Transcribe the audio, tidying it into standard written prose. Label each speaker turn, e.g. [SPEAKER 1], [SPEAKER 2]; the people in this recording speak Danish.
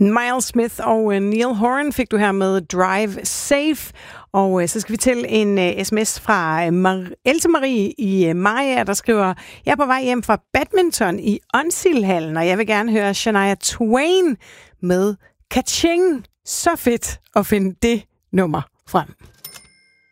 [SPEAKER 1] Miles Smith og Neil Horan fik du her med Drive Safe. Og så skal vi til en sms fra Else Marie i Maja, der skriver: Jeg er på vej hjem fra badminton i Onsilhallen, og jeg vil gerne høre Shania Twain med Kaching. Så fedt at finde det nummer frem.